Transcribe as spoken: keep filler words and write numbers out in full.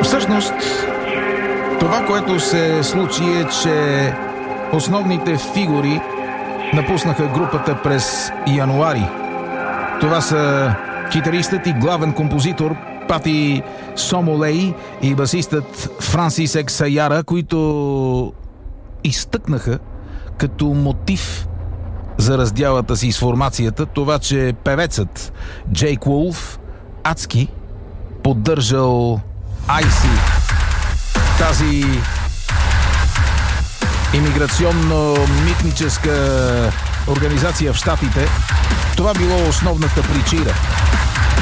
Всъщност, това, което се случи е, че основните фигури напуснаха групата през януари. Това са китаристът и главен композитор Пати Сомолей и басистът Франсис Ексаяра, които изтъкнаха като мотив за раздялата си с формацията това, че певецът Джейк Уолф адски поддържал ай си, тази имиграционно-митническа организация в щатите. Това било основната причина.